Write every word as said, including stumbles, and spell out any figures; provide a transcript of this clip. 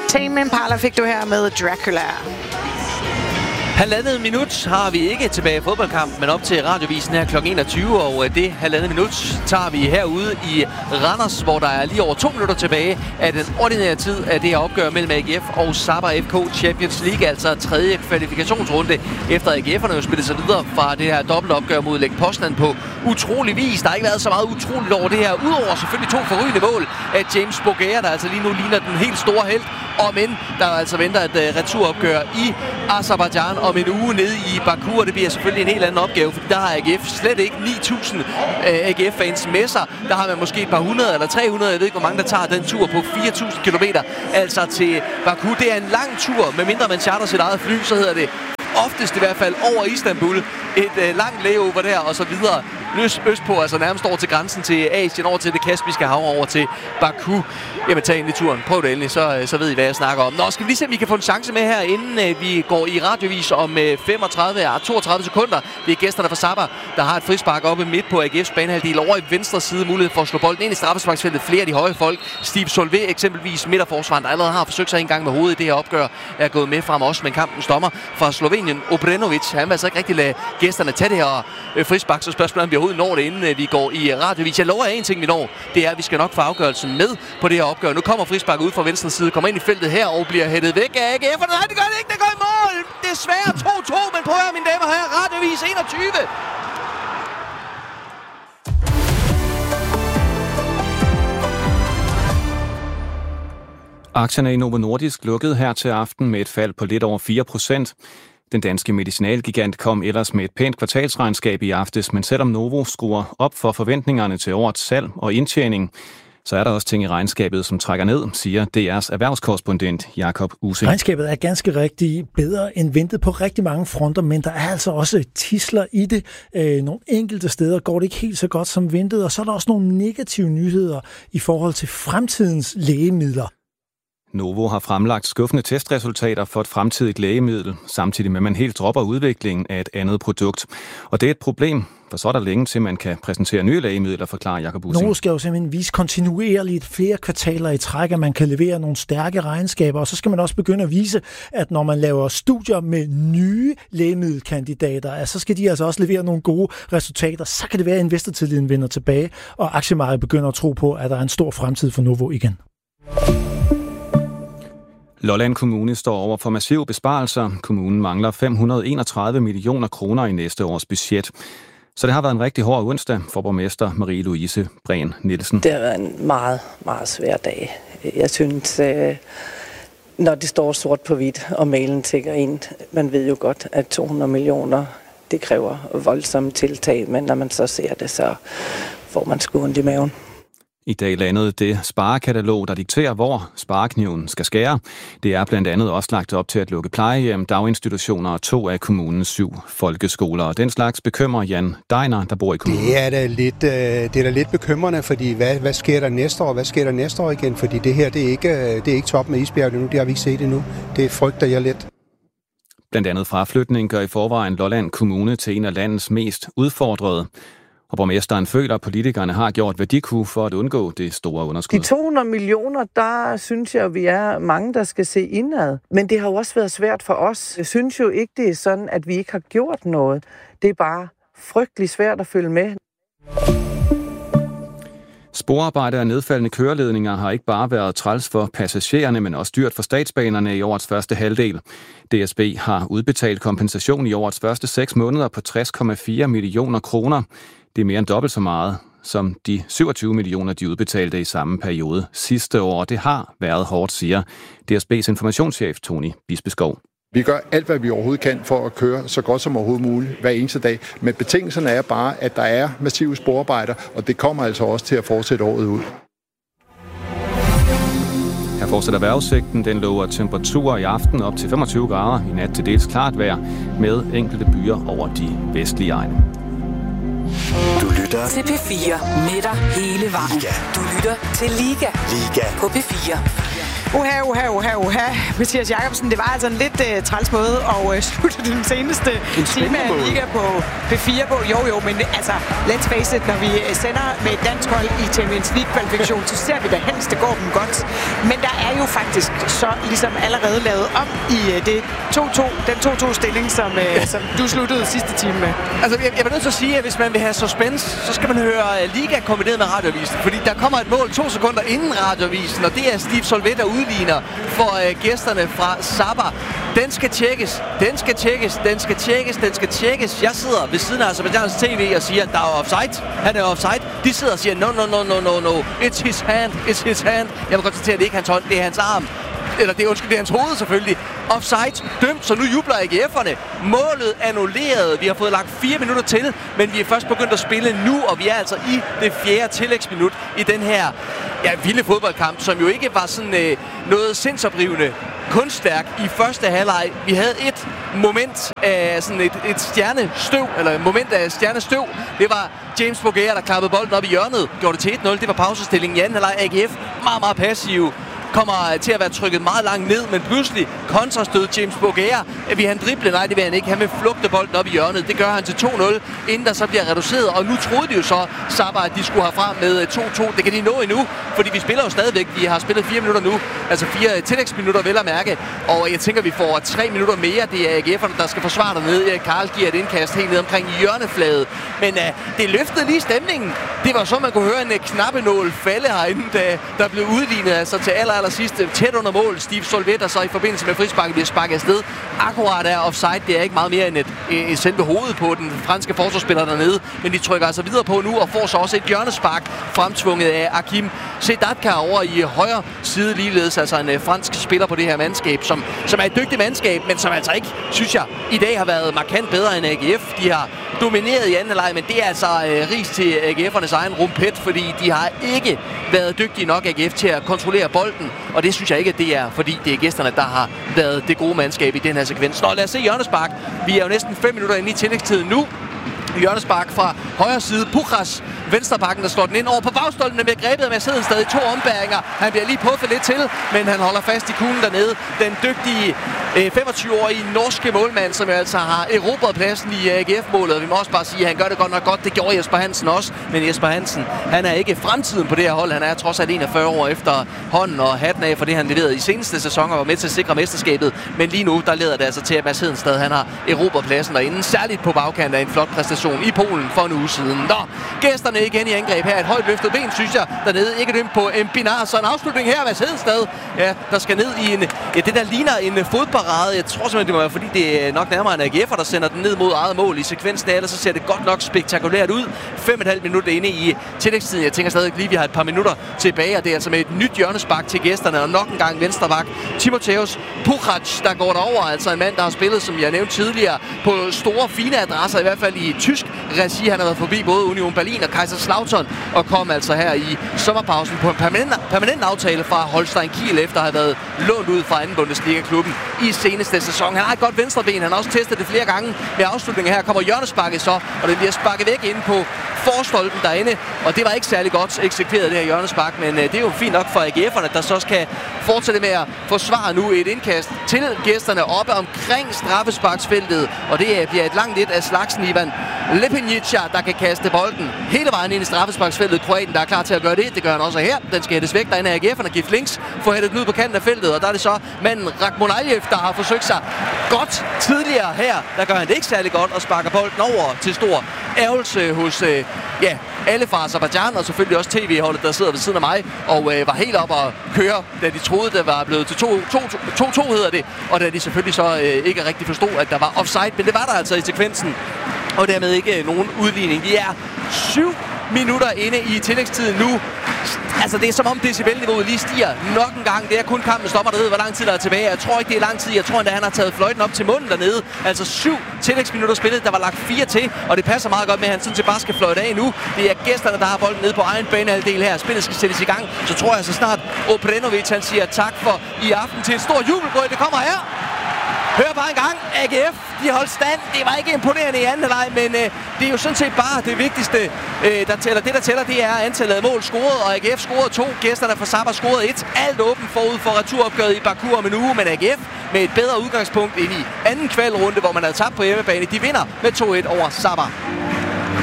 Tame Impala fik du her med Dracula. Halvandet minut har vi ikke tilbage i fodboldkamp, men op til radiovisen her klokken enogtyve, og det halvandet minut tager vi herude i Randers, hvor der er lige over to minutter tilbage af den ordinære tid af det her opgør mellem A G F og Sabah F K Champions League, altså tredje kvalifikationsrunde, efter A G F'erne jo spillet sig videre fra det her dobbeltopgør mod Lech Poznan på utrolig vis. Der har ikke været så meget utroligt over det her, udover selvfølgelig to forrygende mål af James Bougea, der altså lige nu ligner den helt store helt, og men der altså venter et uh, returopgør i Aserbajdsjan om en uge nede i Baku, og det bliver selvfølgelig en helt anden opgave, fordi der har A G F slet ikke ni tusind uh, A G F-fans med sig. Der har man måske et par hundrede eller tre hundrede, jeg ved ikke, hvor mange der tager den tur på fire tusind kilometer, altså til Baku. Det er en lang tur, medmindre man charter sit eget fly, så hedder det oftest i hvert fald over Istanbul, et uh, langt layover der, og så videre løs østpå, altså nærmest over til grænsen til Asien, over til det Kaspiske hav, over til Baku. Jamen, tag ind i turen. Prøv det endelig, så, så ved I, hvad jeg snakker om. Nå, skal vi lige se, om vi kan få en chance med her, inden uh, vi går i radiovis om uh, femogtredive, ja, toogtredive sekunder. Det er gæsterne fra Sabah, der har et frispark oppe midt på A G F's banehalvdel over i venstre side, mulighed for at slå bolden ind i straffesparksfeltet. Flere af de høje folk, Steve Solvay eksempelvis, midterforsvaren, der allerede har forsøgt sig en gang med hovedet i det her opgør, er gået med frem også, men kampens dommer fra Slovenien, Obrenovic, han vil altså ikke rigtig lade gæsterne tage det her uh, frispark, så spørgsmålet om vi overhovedet når det, inden uh, vi går i radiovis. Jeg lover en ting, vi når, det er, at vi skal nok få afgørelsen med på det her opgør. Nu kommer frispark ud fra venstre side, kommer ind i feltet her og bliver hættet væk af A G F'erne. Nej, det gør det ikke, det går i mål! Desværre to to, men prøv at høre, mine damer og herrer, radiovis enogtyve. Aktierne i Novo Nordisk lukkede her til aften med et fald på lidt over fire procent. Den danske medicinalgigant kom ellers med et pænt kvartalsregnskab i aftes, men selvom Novo skruer op for forventningerne til årets salg og indtjening, så er der også ting i regnskabet, som trækker ned, siger D R's erhvervskorrespondent Jakob Ussing. Regnskabet er ganske rigtig bedre end ventet på rigtig mange fronter, men der er altså også tidsler i det. Øh, nogle enkelte steder går det ikke helt så godt som ventet, og så er der også nogle negative nyheder i forhold til fremtidens lægemidler. Novo har fremlagt skuffende testresultater for et fremtidigt lægemiddel, samtidig med at man helt dropper udviklingen af et andet produkt. Og det er et problem, for så er der længe til, man kan præsentere nye lægemidler, forklarer Jakob Ussing. Novo skal jo simpelthen vise kontinuerligt flere kvartaler i træk, at man kan levere nogle stærke regnskaber, og så skal man også begynde at vise, at når man laver studier med nye lægemiddelkandidater, så skal de altså også levere nogle gode resultater. Så kan det være, at investortilliden vender tilbage, og aktiemarkedet begynder at tro på, at der er en stor fremtid for Novo igen. Lolland Kommune står over for massive besparelser. Kommunen mangler fem hundrede og enogtredive millioner kroner i næste års budget. Så det har været en rigtig hård onsdag for borgmester Marie-Louise Breen Nielsen. Det har været en meget, meget svær dag. Jeg synes, når det står sort på hvidt, og mailen tækker ind, man ved jo godt, at to hundrede millioner, det kræver voldsomme tiltag, men når man så ser det, så får man sgu ondt i maven. I dag landede det sparekatalog, der dikterer, hvor sparekniven skal skære. Det er blandt andet også lagt op til at lukke plejehjem, daginstitutioner og to af kommunens syv folkeskoler. Og den slags bekymrer Jan Deiner, der bor i kommunen. Det er da lidt, det er da lidt bekymrende, fordi hvad, hvad sker der næste år? Hvad sker der næste år igen? Fordi det her, det er ikke, det er ikke top med isbjerget nu. Det har vi ikke set endnu. Det frygter jeg lidt. Blandt andet fraflytning gør i forvejen Lolland Kommune til en af landets mest udfordrede. Og borgmesteren føler, at politikerne har gjort, hvad de kunne for at undgå det store underskud. De to hundrede millioner, der synes jeg, vi er mange, der skal se indad. Men det har jo også været svært for os. Jeg synes jo ikke, det er sådan, at vi ikke har gjort noget. Det er bare frygtelig svært at følge med. Sporarbejde og nedfaldende køreledninger har ikke bare været træls for passagererne, men også dyrt for statsbanerne i årets første halvdel. D S B har udbetalt kompensation i årets første seks måneder på tres komma fire millioner kroner. Det er mere end dobbelt så meget som de syvogtyve millioner, de udbetalte i samme periode sidste år. Det har været hårdt, siger D S B's informationschef Tony Bispeskov. Vi gør alt, hvad vi overhovedet kan for at køre så godt som overhovedet muligt hver eneste dag. Men betingelserne er bare, at der er massive sporarbejder, og det kommer altså også til at fortsætte året ud. Her fortsætter vejrudsigten. Den lover temperaturer i aften op til femogtyve grader. I nat til dels klart vejr med enkelte byer over de vestlige egne. Du lytter til P fire med dig hele vejen. Liga. Du lytter til Liga, Liga. på P fire. Uha, uha, uha, uha. Mathias Jacobsen, det var altså en lidt uh, træls måde at uh, slutte den seneste time af Liga på P fire på. Jo, jo, men altså, let's face it, når vi sender med et dansk hold i Champions League-kvalifikation, så ser vi da helst, det går dem godt. Men der er jo faktisk så ligesom allerede lavet om i uh, det to-to, den to-to-stilling, som, uh, som du sluttede sidste time med. Altså, jeg, jeg vil nødt til at sige, at hvis man vil have suspense, så skal man høre uh, Liga kombineret med Radioavisen. Fordi der kommer et mål to sekunder inden Radioavisen, og det er Steve Solveig, der udligner for øh, gæsterne fra Sabah. Den skal tjekkes, den skal tjekkes, den skal tjekkes, den skal tjekkes. Jeg sidder ved siden af Azerbaijan's T V og siger, at der er offside. Han er offside. De sidder og siger, no, no, no, no, no, no. It's his hand, it's his hand. Jeg vil konstatere, at det ikke er hans hånd, det er hans arm. Eller det er, undskyld, det er hans hoved selvfølgelig. Offside, dømt, så nu jubler A G F'erne. Målet annulleret. Vi har fået lagt fire minutter til, men vi er først begyndt at spille nu, og vi er altså i det fjerde tillægsminut i den her ja, vilde fodboldkamp, som jo ikke var sådan øh, noget sindsoprivende kunststærk i første halvleg. Vi havde et moment af sådan et, et stjernestøv, eller et moment af stjernestøv. Det var James Bougea, der klappede bolden op i hjørnet, gjorde det til et nul. Det var pausestillingen i anden halvleg. A G F meget, meget passiv. Kommer til at være trykket meget langt ned, men pludselig kontrastød James Bougea. Vil han drible? Nej, det vil han ikke. Han vil flugte bolden op i hjørnet. Det gør han til to nul, inden der så bliver reduceret. Og nu troede de jo så, Sabah, at de skulle have frem med to-to. Det kan de nå endnu, fordi vi spiller jo stadigvæk. Vi har spillet fire minutter nu, altså fire tillægsminutter vel at mærke. Og jeg tænker, vi får tre minutter mere. Det er A G F'erne, der skal forsvare dernede. Karl giver et indkast helt ned omkring hjørnefladet. Men uh, det løftede lige stemningen. Det var så, man kunne høre en uh, knappenål falde herinde, da der blev udlignet altså til aller aller sidste tæt under mål. Steve Solveig, der så i forbindelse med frisparket bliver sparket afsted. Akkurat er offside. Det er ikke meget mere end et, et selve hoved på den franske forsvarsspiller dernede. Men de trykker altså videre på nu og får så også et hjørnespark fremtvunget af Hakim Sedatka over i højre side ligeledes. Altså en uh, fransk spiller på det her mandskab, som, som er et dygtigt mandskab, men som altså ikke, synes jeg, i dag har været markant bedre end A G F. De har domineret i anden halvleg, men det er altså uh, ris til A G F'ernes egen rumpet, fordi de har ikke været dygtige nok, A G F, til at kontrollere bolden. Og det synes jeg ikke, at det er, fordi det er gæsterne, der har været det gode mandskab i den her sekvens. Nå, lad os se hjørnespark. Vi er jo næsten fem minutter inde i tillægstiden nu. Hjørnespark fra højre side. Puchas, venstrebakken, der slår den ind over på bagstolpen. Den bliver grebet af Mads Hedensted i to ombæringer. Han bliver lige puffet lidt til, men han holder fast i kuglen dernede. Den dygtige øh, femogtyve-årige norske målmand, som altså har erobret pladsen i A G F-målet. Vi må også bare sige, at han gør det godt nok godt. Det gjorde Jesper Hansen også. Men Jesper Hansen, han er ikke fremtiden på det her hold. Han er trods alt enogfyrre år efter hånden og hatten af for det, han leverede i seneste sæson og var med til at sikre mesterskabet. Men lige nu, der leder det altså til, at Mads Hedensted, han har erobret pladsen derinde. Særligt på bagkant af en flot præstation i Polen for en uge siden. Nå, gæsterne igen i angreb her. Et højt løftet ben, synes jeg, dernede. Ikke dømt på Mpinar. Så en afslutning her, Mads Hedensted. Ja, der skal ned i en, ja, det der ligner en fodparade. Jeg tror simpelthen, det må være, fordi det er nok nærmere en A G F'er, der sender den ned mod eget mål i sekvensen af, ellers så ser det godt nok spektakulært ud. Fem og et halvt minutter inde i tillægstiden. Jeg tænker stadig lige, vi har et par minutter tilbage, og det er altså med et nyt hjørnespark til gæsterne, og nok en gang venstreback Timotheus Puchac, der går derover. Altså en mand, der har spillet, som jeg nævnte tidligere, på store, fine adresser, i hvert fald i tysk regi. Han har været forbi både Union Berlin og Kaiserslautern, og kom altså her i sommerpausen på en permanent, permanent aftale fra Holstein Kiel, efter at have været lånt ud fra anden Bundesliga-klubben i seneste sæson. Han har et godt venstreben, han har også testet det flere gange. Med afslutningen her kommer hjørnesparket så, og det bliver sparket væk inde på forstolpen derinde, og det var ikke særlig godt eksekveret, det her hjørnespark, men øh, det er jo fint nok for A G F'erne, der så skal fortsætte med at forsvare nu et indkast til gæsterne oppe omkring straffesparksfeltet, og det bliver et langt lidt af slagsen Ivan Lepenica, der kan kaste bolden hele vejen ind i straffesparksfeltet. Kroaten, der er klar til at gøre det, det gør han også her. Den skal hættes væk derinde af A G F'erne, gift links, får hættet den ud på kanten af feltet, og der er det så manden Rakhmonaliev, der har forsøgt sig godt tidligere her. Der gør han det ikke særlig godt og sparker bolden over til stor ærgelse hos øh, ja, alle fra Azerbaijan, og selvfølgelig også T V-holdet, der sidder ved siden af mig, og øh, var helt op at køre, da de troede, det var blevet til to to hedder det, og da de selvfølgelig så øh, ikke rigtig forstod, at der var offside, men det var der altså i sekvensen, og dermed ikke nogen udligning. De er syv minutter inde i tillægstiden nu. Altså, det er som om decibelniveauet lige stiger nok en gang. Det er kun kampen stopper, der ved, hvor lang tid der er tilbage. Jeg tror ikke, det er lang tid. Jeg tror endda, han har taget fløjten op til munden dernede. Altså syv tillægsminutter spillet. Der var lagt fire til, og det passer meget godt med, at han sådan set bare skal fløjte af nu. Det er gæsterne, der har bolden nede på egen banehalvdel her. Spillet skal sættes i gang. Så tror jeg så snart, Obrenovic, han siger tak for i aften til et stort jubelbrød. Det kommer her. Hør bare en gang, A G F, de holdt stand. Det var ikke imponerende i anden halvleg, men øh, det er jo sådan set bare det vigtigste, øh, der tæller. Det, der tæller, det er antallet af mål scoret, og A G F scorede to. Gæsterne fra Sabah scorede et. Alt åben forud for returopgøret i Baku om en uge, men A G F med et bedre udgangspunkt ind i anden kvalrunde, hvor man havde tabt på hjemmebane. De vinder med to et over Sabah.